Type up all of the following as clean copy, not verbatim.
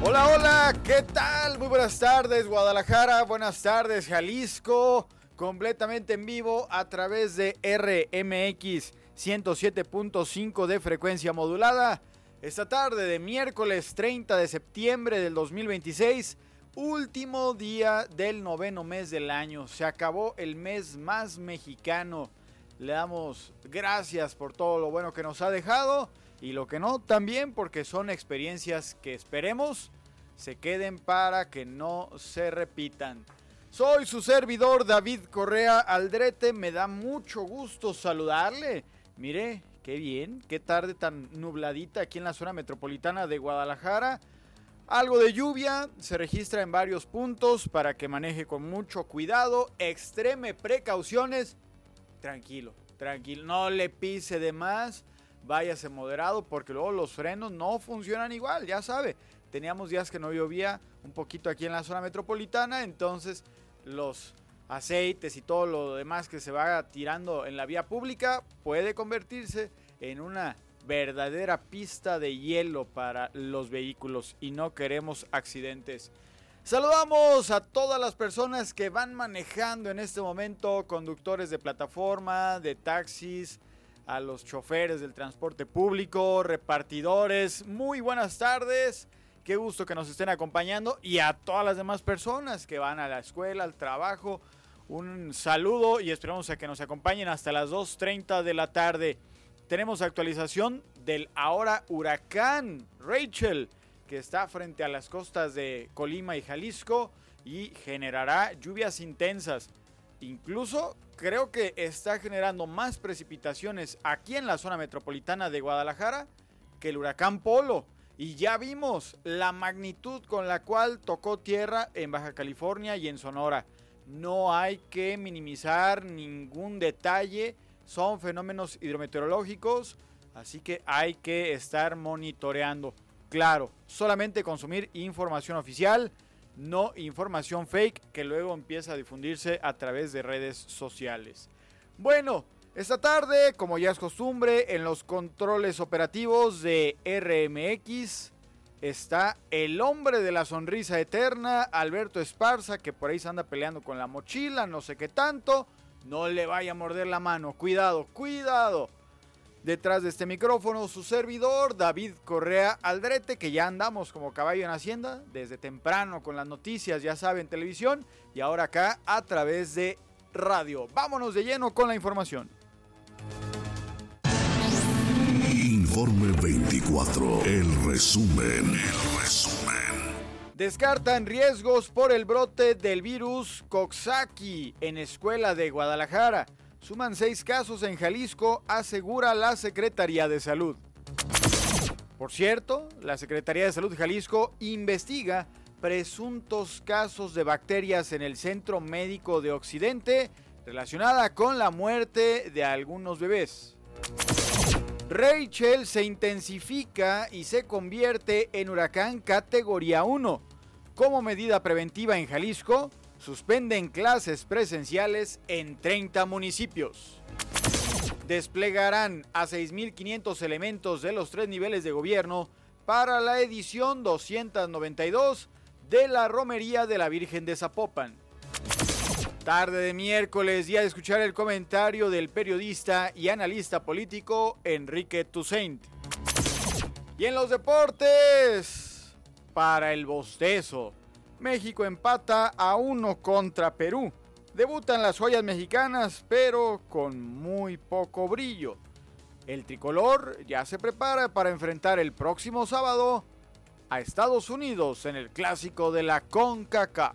Hola, hola, ¿qué tal? Muy buenas tardes, Guadalajara, buenas tardes, Jalisco, completamente en vivo a través de RMX 107.5 de frecuencia modulada. Esta tarde de miércoles 30 de septiembre del 2026, último día del noveno mes del año. Se acabó el mes más mexicano. Le damos gracias por todo lo bueno que nos ha dejado y lo que no también, porque son experiencias que esperemos se queden para que no se repitan. Soy su servidor David Correa Aldrete, me da mucho gusto saludarle. Mire, qué bien, qué tarde tan nubladita aquí en la zona metropolitana de Guadalajara. Algo de lluvia se registra en varios puntos para que maneje con mucho cuidado, extreme precauciones. Tranquilo, no le pise de más, váyase moderado porque luego los frenos no funcionan igual, ya sabe. Teníamos días que no llovía un poquito aquí en la zona metropolitana, entonces los aceites y todo lo demás que se va tirando en la vía pública puede convertirse en una verdadera pista de hielo para los vehículos y no queremos accidentes. Saludamos a todas las personas que van manejando en este momento, conductores de plataforma, de taxis, a los choferes del transporte público, repartidores. Muy buenas tardes, qué gusto que nos estén acompañando, y a todas las demás personas que van a la escuela, al trabajo. Un saludo y esperamos a que nos acompañen hasta las 2:30 de la tarde. Tenemos actualización del ahora huracán Rachel, que está frente a las costas de Colima y Jalisco y generará lluvias intensas. Incluso creo que está generando más precipitaciones aquí en la zona metropolitana de Guadalajara que el huracán Polo. Y ya vimos la magnitud con la cual tocó tierra en Baja California y en Sonora. No hay que minimizar ningún detalle, son fenómenos hidrometeorológicos, así que hay que estar monitoreando. Claro, solamente consumir información oficial, no información fake que luego empieza a difundirse a través de redes sociales. Bueno, esta tarde, como ya es costumbre, en los controles operativos de RMX está el hombre de la sonrisa eterna, Alberto Esparza, que por ahí se anda peleando con la mochila, no sé qué tanto. No le vaya a morder la mano, cuidado, cuidado. Detrás de este micrófono, su servidor, David Correa Aldrete, que ya andamos como caballo en hacienda, desde temprano con las noticias, ya saben, televisión, y ahora acá a través de radio. Vámonos de lleno con la información. Informe 24, el resumen. Descartan riesgos por el brote del virus Coxsackie en escuela de Guadalajara. Suman 6 casos en Jalisco, asegura la Secretaría de Salud. Por cierto, la Secretaría de Salud de Jalisco investiga presuntos casos de bacterias en el Centro Médico de Occidente relacionada con la muerte de algunos bebés. Rachel se intensifica y se convierte en huracán categoría 1. Como medida preventiva en Jalisco, suspenden clases presenciales en 30 municipios. Desplegarán a 6,500 elementos de los 3 niveles de gobierno para la edición 292 de la Romería de la Virgen de Zapopan. Tarde de miércoles, día de escuchar el comentario del periodista y analista político Enrique Toussaint. Y en los deportes, para el bostezo, México empata a 1 contra Perú. Debutan las joyas mexicanas, pero con muy poco brillo. El tricolor ya se prepara para enfrentar el próximo sábado a Estados Unidos en el clásico de la CONCACAF.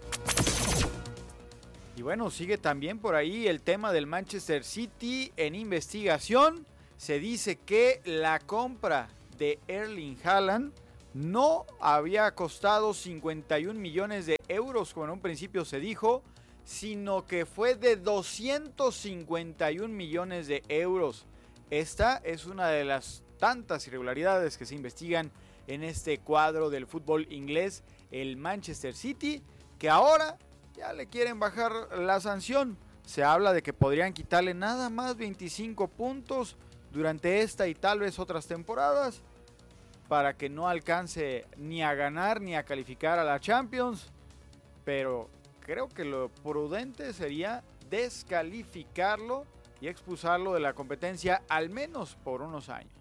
Y bueno, sigue también por ahí el tema del Manchester City en investigación. Se dice que la compra de Erling Haaland no había costado 51 millones de euros, como en un principio se dijo, sino que fue de 251 millones de euros. Esta es una de las tantas irregularidades que se investigan en este cuadro del fútbol inglés, el Manchester City, que ahora ya le quieren bajar la sanción. Se habla de que podrían quitarle nada más 25 puntos durante esta y tal vez otras temporadas. para que no alcance ni a ganar ni a calificar a la Champions, pero creo que lo prudente sería descalificarlo y expulsarlo de la competencia al menos por unos años.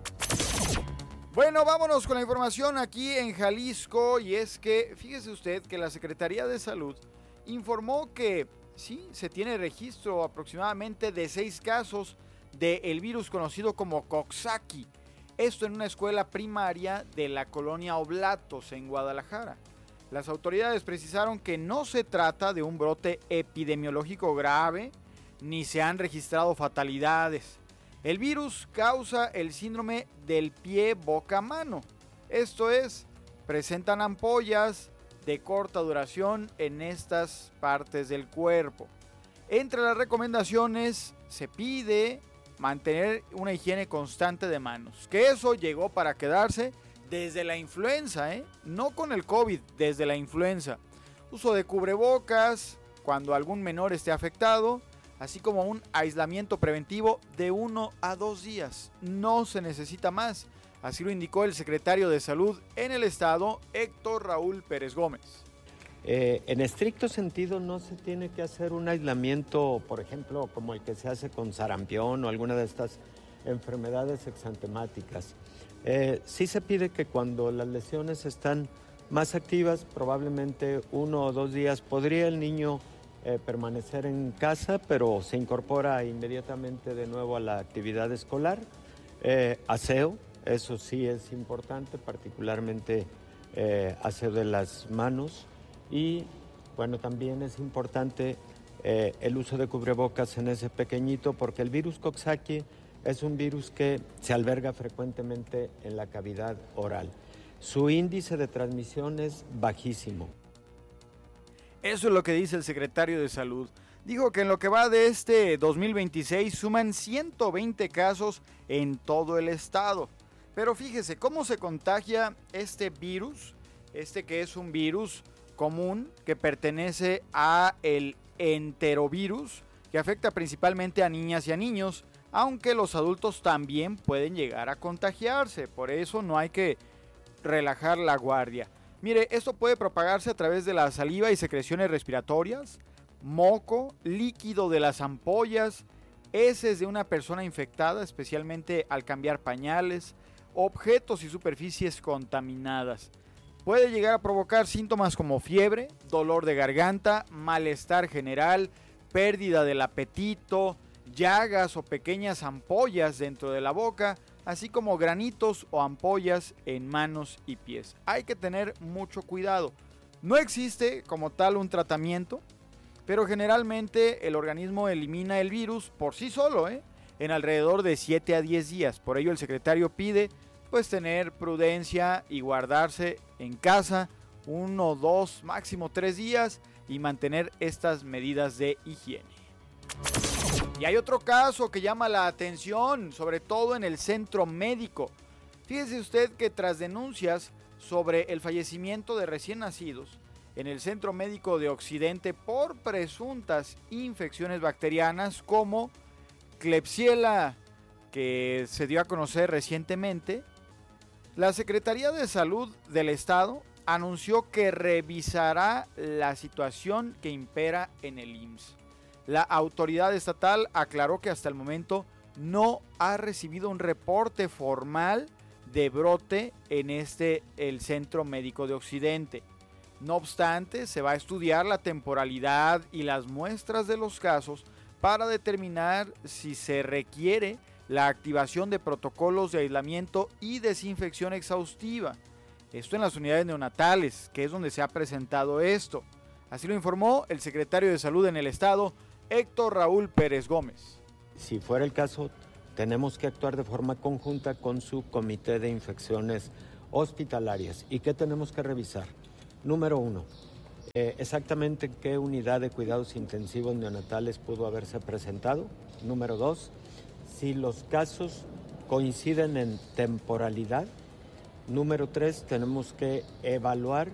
Bueno, vámonos con la información aquí en Jalisco, y es que fíjese usted que la Secretaría de Salud informó que sí, se tiene registro aproximadamente de 6 casos del virus conocido como Coxsackie. Esto en una escuela primaria de la colonia Oblatos en Guadalajara. Las autoridades precisaron que no se trata de un brote epidemiológico grave, ni se han registrado fatalidades. El virus causa el síndrome del pie boca mano. Esto es, presentan ampollas de corta duración en estas partes del cuerpo. Entre las recomendaciones se pide mantener una higiene constante de manos, que eso llegó para quedarse desde la influenza, no con el COVID, desde la influenza. Uso de cubrebocas cuando algún menor esté afectado, así como un aislamiento preventivo de 1 a 2 días. No se necesita más, así lo indicó el secretario de Salud en el estado, Héctor Raúl Pérez Gómez. En estricto sentido no se tiene que hacer un aislamiento, por ejemplo, como el que se hace con sarampión o alguna de estas enfermedades exantemáticas. Sí se pide que cuando las lesiones están más activas, probablemente 1 o 2 días, podría el niño permanecer en casa, pero se incorpora inmediatamente de nuevo a la actividad escolar. Aseo, eso sí es importante, particularmente aseo de las manos. Y bueno, también es importante el uso de cubrebocas en ese pequeñito, porque el virus Coxsackie es un virus que se alberga frecuentemente en la cavidad oral. Su índice de transmisión es bajísimo. Eso es lo que dice el secretario de Salud. Dijo que en lo que va de este 2026 suman 120 casos en todo el estado. Pero fíjese cómo se contagia este virus, que es un virus común que pertenece a el enterovirus, que afecta principalmente a niñas y a niños, aunque los adultos también pueden llegar a contagiarse. Por eso no hay que relajar la guardia. Mire, esto puede propagarse a través de la saliva y secreciones respiratorias, moco, líquido de las ampollas, heces de una persona infectada, especialmente al cambiar pañales, objetos y superficies contaminadas. Puede llegar a provocar síntomas como fiebre, dolor de garganta, malestar general, pérdida del apetito, llagas o pequeñas ampollas dentro de la boca, así como granitos o ampollas en manos y pies. Hay que tener mucho cuidado. No existe como tal un tratamiento, pero generalmente el organismo elimina el virus por sí solo, en alrededor de 7 a 10 días. Por ello el secretario pide pues tener prudencia y guardarse en casa 1, 2, máximo 3 días y mantener estas medidas de higiene. Y hay otro caso que llama la atención, sobre todo en el centro médico. Fíjese usted que tras denuncias sobre el fallecimiento de recién nacidos en el Centro Médico de Occidente por presuntas infecciones bacterianas como Klebsiella, que se dio a conocer recientemente, la Secretaría de Salud del Estado anunció que revisará la situación que impera en el IMSS. La autoridad estatal aclaró que hasta el momento no ha recibido un reporte formal de brote en el Centro Médico de Occidente. No obstante, se va a estudiar la temporalidad y las muestras de los casos para determinar si se requiere la activación de protocolos de aislamiento y desinfección exhaustiva. Esto en las unidades neonatales, que es donde se ha presentado esto. Así lo informó el secretario de Salud en el estado, Héctor Raúl Pérez Gómez. Si fuera el caso, tenemos que actuar de forma conjunta con su comité de infecciones hospitalarias. ¿Y qué tenemos que revisar? Número 1, exactamente en qué unidad de cuidados intensivos neonatales pudo haberse presentado. Número 2, si los casos coinciden en temporalidad. Número 3, tenemos que evaluar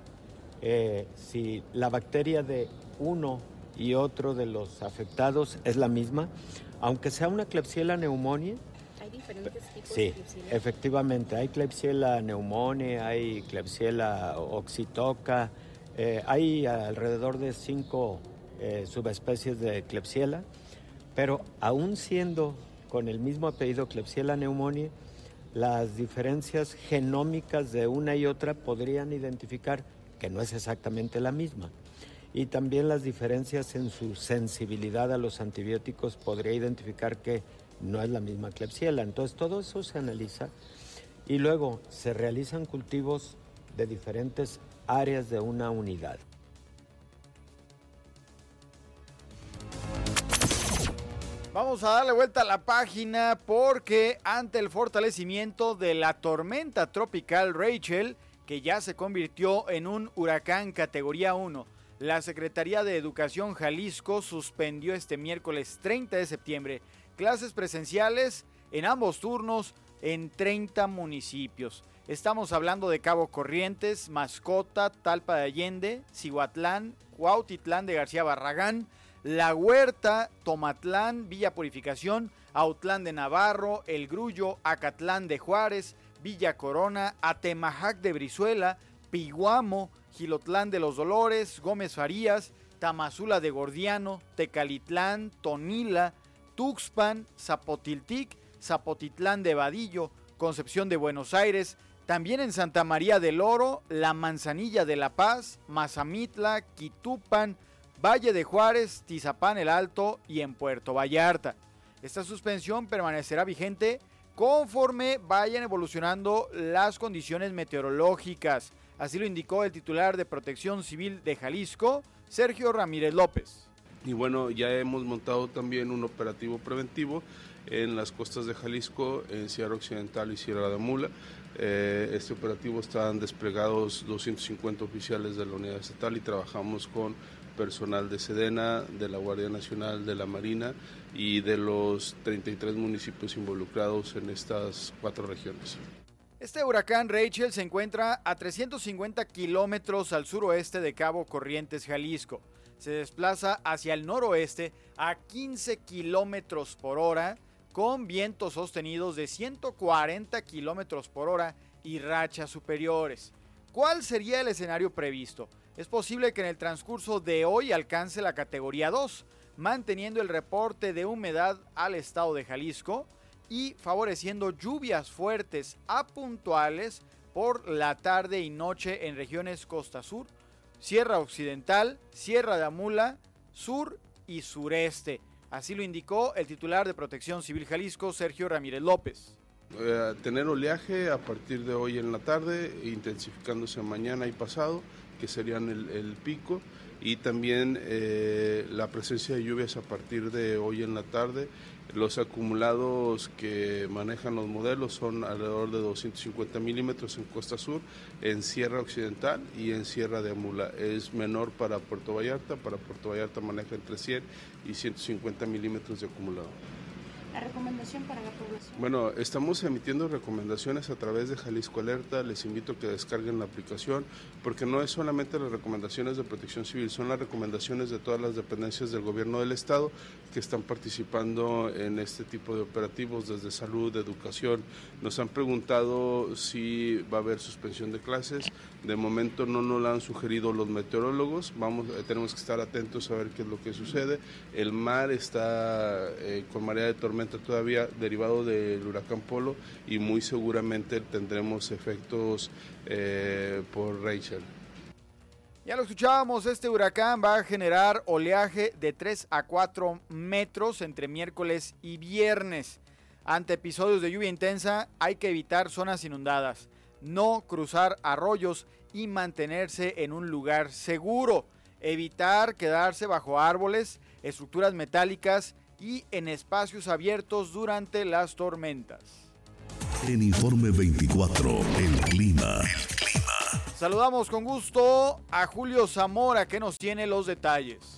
si la bacteria de uno y otro de los afectados es la misma. Aunque sea una Klebsiella pneumoniae, diferentes tipos Sí, de Klebsiella? efectivamente, hay Klebsiella pneumoniae, hay Klebsiella oxytoca, hay alrededor de 5 subespecies de Klebsiella, pero aún siendo con el mismo apellido Klebsiella pneumoniae, las diferencias genómicas de una y otra podrían identificar que no es exactamente la misma. Y también las diferencias en su sensibilidad a los antibióticos podría identificar que no es la misma Klebsiella. Entonces todo eso se analiza y luego se realizan cultivos de diferentes áreas de una unidad. Vamos a darle vuelta a la página porque ante el fortalecimiento de la tormenta tropical Rachel, que ya se convirtió en un huracán categoría 1, la Secretaría de Educación Jalisco suspendió este miércoles 30 de septiembre clases presenciales en ambos turnos en 30 municipios. Estamos hablando de Cabo Corrientes, Mascota, Talpa de Allende, Cihuatlán, Cuautitlán de García Barragán, La Huerta, Tomatlán, Villa Purificación, Autlán de Navarro, El Grullo, Acatlán de Juárez, Villa Corona, Atemajac de Brizuela, Piguamo, Gilotlán de los Dolores, Gómez Farías, Tamazula de Gordiano, Tecalitlán, Tonila, Tuxpan, Zapotiltic, Zapotitlán de Vadillo, Concepción de Buenos Aires, también en Santa María del Oro, La Manzanilla de La Paz, Mazamitla, Quitupan, Valle de Juárez, Tizapán el Alto y en Puerto Vallarta. Esta suspensión permanecerá vigente conforme vayan evolucionando las condiciones meteorológicas. Así lo indicó el titular de Protección Civil de Jalisco, Sergio Ramírez López. Y bueno, ya hemos montado también un operativo preventivo en las costas de Jalisco, en Sierra Occidental y Sierra de Amula. Este operativo están desplegados 250 oficiales de la unidad estatal y trabajamos con personal de Sedena, de la Guardia Nacional, de la Marina y de los 33 municipios involucrados en estas 4 regiones. Este huracán Rachel se encuentra a 350 kilómetros al suroeste de Cabo Corrientes, Jalisco. Se desplaza hacia el noroeste a 15 kilómetros por hora, con vientos sostenidos de 140 kilómetros por hora y rachas superiores. ¿Cuál sería el escenario previsto? Es posible que en el transcurso de hoy alcance la categoría 2, manteniendo el reporte de humedad al estado de Jalisco y favoreciendo lluvias fuertes a puntuales por la tarde y noche en regiones Costa Sur, Sierra Occidental, Sierra de Amula, Sur y Sureste. Así lo indicó el titular de Protección Civil Jalisco, Sergio Ramírez López. Tener oleaje a partir de hoy en la tarde, intensificándose mañana y pasado, que serían el pico, y también la presencia de lluvias a partir de hoy en la tarde. Los acumulados que manejan los modelos son alrededor de 250 milímetros en Costa Sur, en Sierra Occidental y en Sierra de Amula. Es menor para Puerto Vallarta maneja entre 100 y 150 milímetros de acumulado. La recomendación para la población. Bueno, estamos emitiendo recomendaciones a través de Jalisco Alerta. Les invito a que descarguen la aplicación, porque no es solamente las recomendaciones de Protección Civil, son las recomendaciones de todas las dependencias del gobierno del estado que están participando en este tipo de operativos, desde salud, educación. Nos han preguntado si va a haber suspensión de clases. De momento no nos la han sugerido los meteorólogos. Tenemos que estar atentos a ver qué es lo que sucede. El mar está con marea de tormenta todavía derivado del huracán Polo y muy seguramente tendremos efectos por Rachel. Ya lo escuchábamos, este huracán va a generar oleaje de 3 a 4 metros entre miércoles y viernes. Ante episodios de lluvia intensa hay que evitar zonas inundadas, no cruzar arroyos y mantenerse en un lugar seguro. Evitar quedarse bajo árboles, estructuras metálicas y en espacios abiertos durante las tormentas. En Informe 24, el clima. Saludamos con gusto a Julio Zamora, que nos tiene los detalles.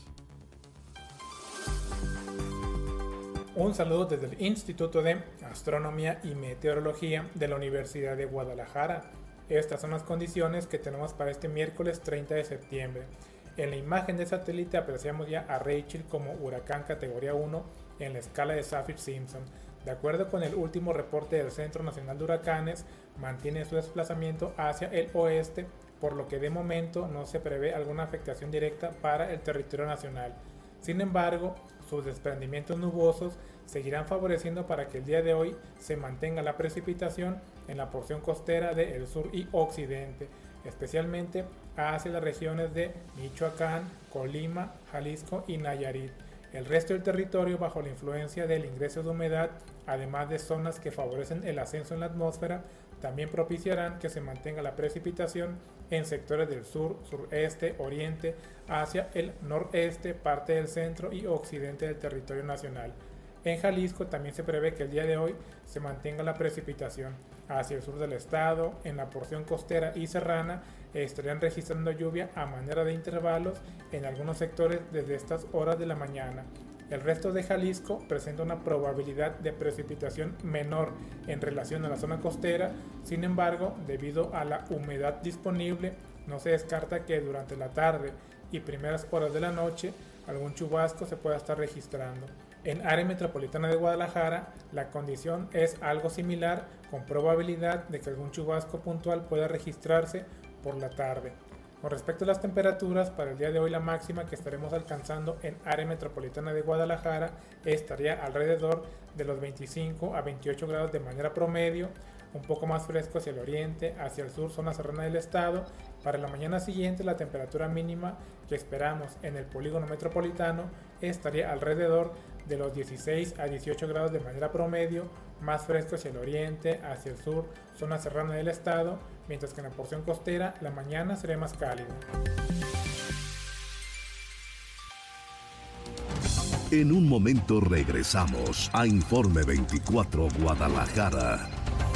Un saludo desde el Instituto de Astronomía y Meteorología de la Universidad de Guadalajara. Estas son las condiciones que tenemos para este miércoles 30 de septiembre. En la imagen de satélite apreciamos ya a Rachel como huracán categoría 1 en la escala de Saffir-Simpson. De acuerdo con el último reporte del Centro Nacional de Huracanes, mantiene su desplazamiento hacia el oeste, por lo que de momento no se prevé alguna afectación directa para el territorio nacional. Sin embargo, sus desprendimientos nubosos seguirán favoreciendo para que el día de hoy se mantenga la precipitación en la porción costera del sur y occidente, especialmente hacia las regiones de Michoacán, Colima, Jalisco y Nayarit. El resto del territorio, bajo la influencia del ingreso de humedad, además de zonas que favorecen el ascenso en la atmósfera, también propiciarán que se mantenga la precipitación en sectores del sur, sureste, oriente, hacia el noreste, parte del centro y occidente del territorio nacional. En Jalisco también se prevé que el día de hoy se mantenga la precipitación. Hacia el sur del estado, en la porción costera y serrana, estarían registrando lluvia a manera de intervalos en algunos sectores desde estas horas de la mañana. El resto de Jalisco presenta una probabilidad de precipitación menor en relación a la zona costera. Sin embargo, debido a la humedad disponible, no se descarta que durante la tarde y primeras horas de la noche algún chubasco se pueda estar registrando. En área metropolitana de Guadalajara, la condición es algo similar, con probabilidad de que algún chubasco puntual pueda registrarse por la tarde. Con respecto a las temperaturas, para el día de hoy la máxima que estaremos alcanzando en área metropolitana de Guadalajara estaría alrededor de los 25 a 28 grados de manera promedio, un poco más fresco hacia el oriente, hacia el sur, zona serrana del estado. Para la mañana siguiente, la temperatura mínima que esperamos en el polígono metropolitano estaría alrededor de los 16 a 18 grados de manera promedio, más fresco hacia el oriente, hacia el sur, zona serrana del estado, mientras que en la porción costera la mañana sería más cálida. En un momento regresamos a Informe 24 Guadalajara.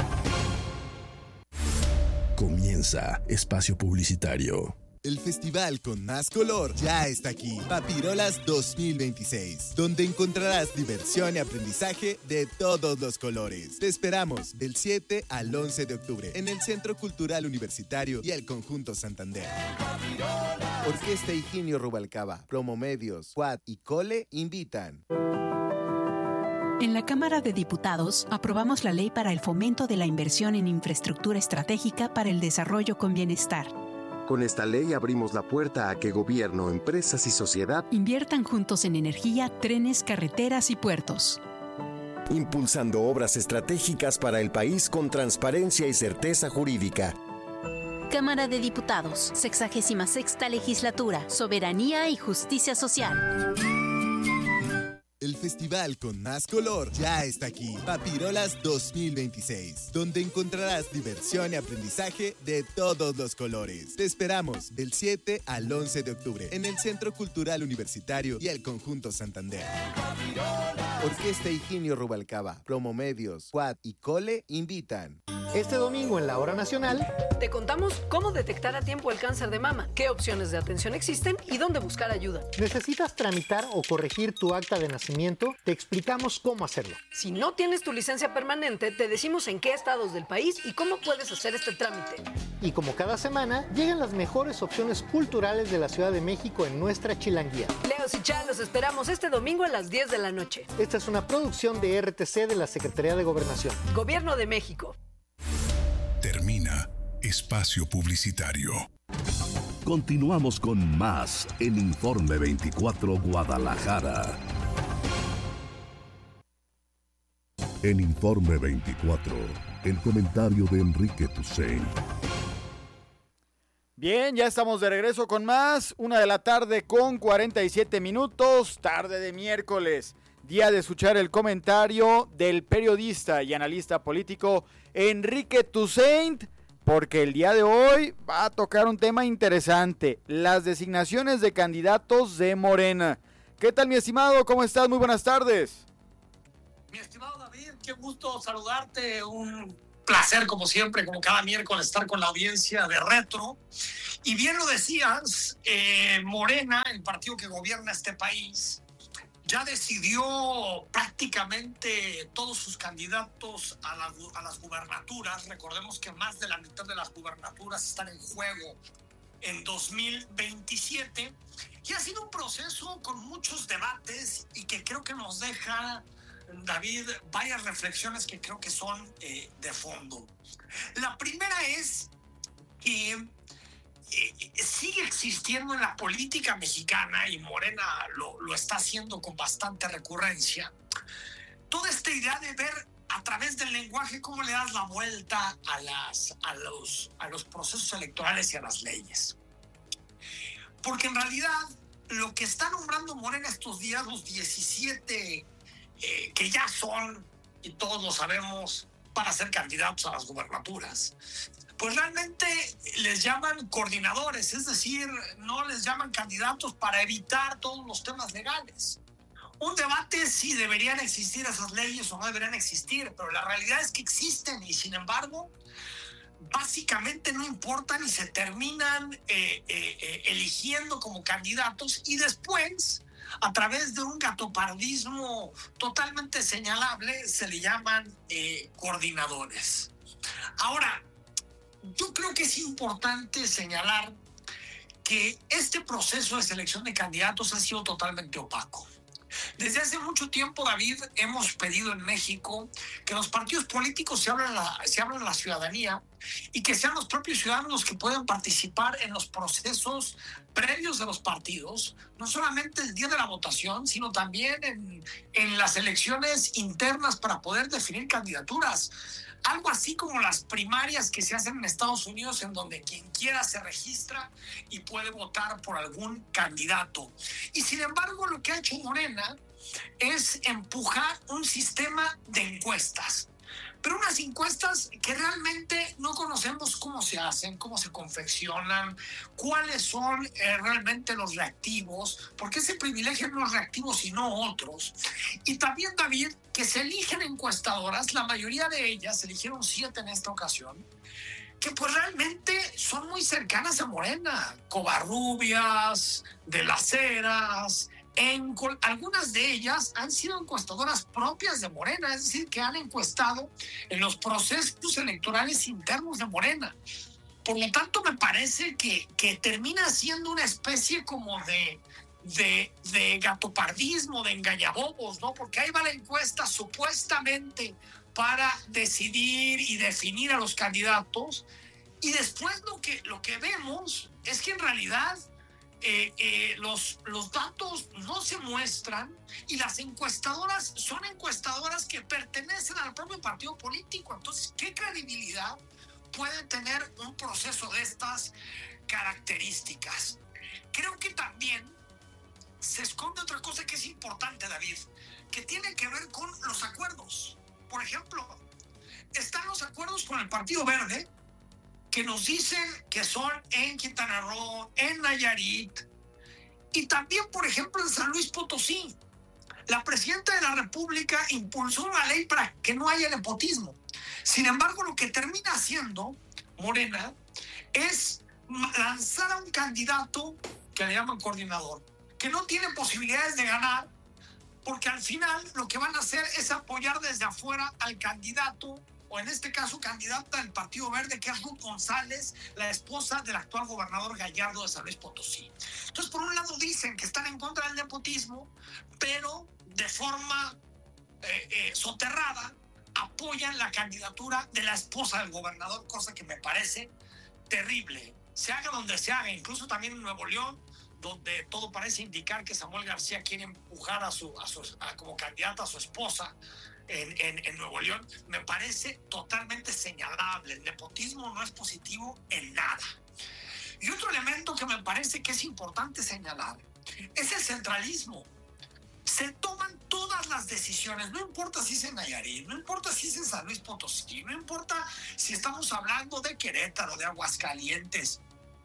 Comienza Espacio Publicitario. El festival con más color ya está aquí, Papirolas 2026, donde encontrarás diversión y aprendizaje de todos los colores. Te esperamos del 7 al 11 de octubre en el Centro Cultural Universitario y el Conjunto Santander. Orquesta Higinio Rubalcaba, Promomedios, Quad y Cole invitan. En la Cámara de Diputados aprobamos la ley para el fomento de la inversión en infraestructura estratégica para el desarrollo con bienestar. Con esta ley abrimos la puerta a que gobierno, empresas y sociedad inviertan juntos en energía, trenes, carreteras y puertos. impulsando obras estratégicas para el país con transparencia y certeza jurídica. Cámara de Diputados, 66ª Legislatura, Soberanía y Justicia Social. El festival con más color ya está aquí, Papirolas 2026, donde encontrarás diversión y aprendizaje de todos los colores. Te esperamos del 7 al 11 de octubre en el Centro Cultural Universitario y el Conjunto Santander. Orquesta Higinio Rubalcaba, Promomedios, Quad y Cole invitan. Este domingo en la Hora Nacional te contamos cómo detectar a tiempo el cáncer de mama, qué opciones de atención existen y dónde buscar ayuda. ¿Necesitas tramitar o corregir tu acta de nacimiento? Te explicamos cómo hacerlo. Si no tienes tu licencia permanente, te decimos en qué estados del país y cómo puedes hacer este trámite. Y como cada semana, llegan las mejores opciones culturales de la Ciudad de México en nuestra Chilanguía. Leos y Chá, los esperamos este domingo a las 10 de la noche. Esta es una producción de RTC de la Secretaría de Gobernación. Gobierno de México. Termina Espacio Publicitario. Continuamos con más en Informe 24 Guadalajara. En Informe 24, el comentario de Enrique Tucent. Bien, ya estamos de regreso con más. 1 de la tarde con 47 minutos, tarde de miércoles. Día de escuchar el comentario del periodista y analista político Enrique Tucent, porque el día de hoy va a tocar un tema interesante, las designaciones de candidatos de Morena. ¿Qué tal, mi estimado? ¿Cómo estás? Muy buenas tardes. Mi estimado David, qué gusto saludarte, un placer como siempre, como cada miércoles, estar con la audiencia de Retro. Y bien lo decías, Morena, el partido que gobierna este país, ya decidió prácticamente todos sus candidatos a las gubernaturas. Recordemos que más de la mitad de las gubernaturas están en juego en 2027. Y ha sido un proceso con muchos debates y que creo que nos deja David, varias reflexiones que creo que son de fondo. La primera es que sigue existiendo en la política mexicana, y Morena lo está haciendo con bastante recurrencia, toda esta idea de ver a través del lenguaje cómo le das la vuelta a los procesos electorales y a las leyes. Porque en realidad lo que está nombrando Morena estos días, los 17 que ya son, y todos lo sabemos, para ser candidatos a las gubernaturas, pues realmente les llaman coordinadores, es decir, no les llaman candidatos para evitar todos los temas legales. Un debate si deberían existir esas leyes o no deberían existir, pero la realidad es que existen y sin embargo básicamente no importan y se terminan eligiendo como candidatos, y después a través de un gatopardismo totalmente señalable se le llaman coordinadores. Ahora, yo creo que es importante señalar que este proceso de selección de candidatos ha sido totalmente opaco. Desde hace mucho tiempo, David, hemos pedido en México que los partidos políticos se abran a la ciudadanía y que sean los propios ciudadanos los que puedan participar en los procesos previos de los partidos, no solamente el día de la votación, sino también en las elecciones internas para poder definir candidaturas. Algo así como las primarias que se hacen en Estados Unidos, en donde quien quiera se registra y puede votar por algún candidato. Y sin embargo, lo que ha hecho Morena es empujar un sistema de encuestas. Pero unas encuestas que realmente no conocemos cómo se hacen, cómo se confeccionan, cuáles son realmente los reactivos, porque se privilegian los reactivos y no otros. Y también, David, que se eligen encuestadoras, la mayoría de ellas, se eligieron 7 en esta ocasión, que pues realmente son muy cercanas a Morena. Covarrubias, De las Heras, algunas de ellas han sido encuestadoras propias de Morena, es decir, que han encuestado en los procesos electorales internos de Morena. Por lo tanto, me parece que termina siendo una especie como de gatopardismo, de engañabobos, ¿no? Porque ahí va la encuesta supuestamente para decidir y definir a los candidatos, y después lo que vemos es que en realidad los datos no se muestran, y las encuestadoras son encuestadoras que pertenecen al propio partido político. Entonces, ¿qué credibilidad puede tener un proceso de estas características? Creo que también se esconde otra cosa que es importante, David, que tiene que ver con los acuerdos. Por ejemplo, están los acuerdos con el Partido Verde, que nos dicen que son en Quintana Roo, en Nayarit, y también, por ejemplo, en San Luis Potosí. La presidenta de la República impulsó una ley para que no haya nepotismo. Sin embargo, lo que termina haciendo Morena es lanzar a un candidato que le llaman coordinador, que no tiene posibilidades de ganar, porque al final lo que van a hacer es apoyar desde afuera al candidato, o en este caso candidata del Partido Verde, que es Ruth González, la esposa del actual gobernador Gallardo de San Luis Potosí. Entonces, por un lado dicen que están en contra del nepotismo, pero de forma soterrada apoyan la candidatura de la esposa del gobernador, cosa que me parece terrible. Se haga donde se haga, incluso también en Nuevo León, donde todo parece indicar que Samuel García quiere empujar como candidata a su esposa en Nuevo León, me parece totalmente señalable. El nepotismo no es positivo en nada. Y otro elemento que me parece que es importante señalar es el centralismo. Se toman todas las decisiones, no importa si es en Nayarit, no importa si es en San Luis Potosí, no importa si estamos hablando de Querétaro, de Aguascalientes.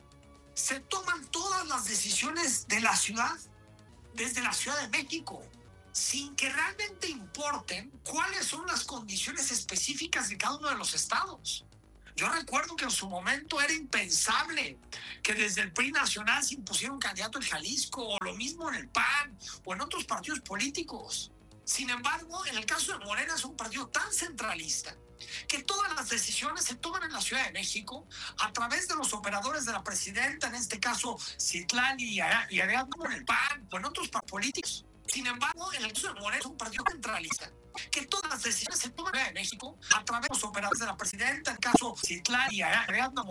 Se toman todas las decisiones de la ciudad, desde la Ciudad de México, sin que realmente importen cuáles son las condiciones específicas de cada uno de los estados. Yo recuerdo que en su momento era impensable que desde el PRI nacional se impusiera un candidato en Jalisco, o lo mismo en el PAN o en otros partidos políticos. Sin embargo, en el caso de Morena es un partido tan centralista que todas las decisiones se toman en la Ciudad de México a través de los operadores de la presidenta, en este caso Citlali y Ariadna, en el PAN o en otros políticos. Sin embargo, en el caso de Morena es un partido centralista que todas las decisiones se toman en México a través de los operadores de la presidenta, el caso Citlali y Ariadna